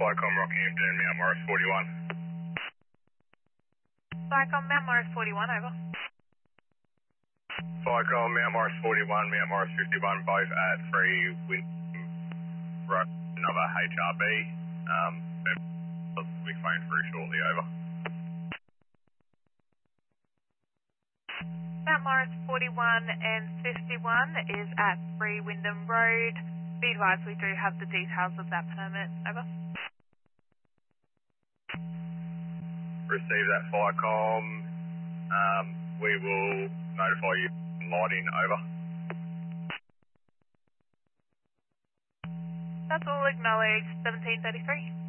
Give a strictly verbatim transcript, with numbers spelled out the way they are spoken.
Flycom Rockhampton, Mount Morris forty-one. Flycom Mount Morris forty-one, over. Flycom Mount Morris forty-one, Mount Morris fifty-one, both at three Wind Road, another H R B. Um, we'll be phoned through shortly, over. Mount Morris forty-one and fifty-one is at three Wyndham Road. Be advised we do have the details of that permit, over. Receive that Flycom. Um, we will notify you lighting, over. That's all acknowledged, seventeen thirty-three.